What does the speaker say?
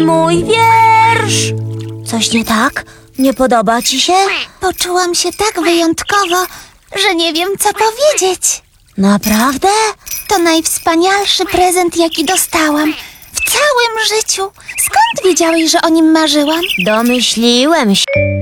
Mój wiersz! Coś nie tak? Nie podoba ci się? Poczułam się tak wyjątkowo, że nie wiem, co powiedzieć. Naprawdę? To najwspanialszy prezent, jaki dostałam w całym życiu. Skąd wiedziałeś, że o nim marzyłam? Domyśliłem się.